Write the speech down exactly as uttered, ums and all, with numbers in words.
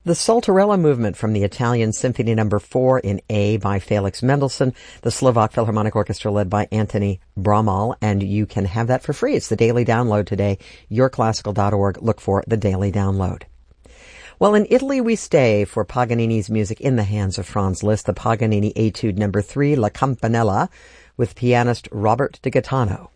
The Saltarella Movement from the Italian Symphony Number four in A by Felix Mendelssohn, the Slovak Philharmonic Orchestra led by Anthony Bramall, and you can have that for free. It's the daily download today. your classical dot org. Look for the daily download. Well, in Italy we stay for Paganini's music in the hands of Franz Liszt, the Paganini Etude Number three, La Campanella, with pianist Robert de Gaetano.